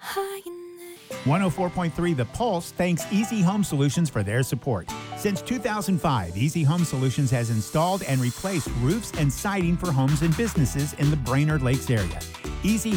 104.3 The Pulse thanks Easy Home Solutions for their support. Since 2005, Easy Home Solutions has installed and replaced roofs and siding for homes and businesses in the Brainerd Lakes area. Easy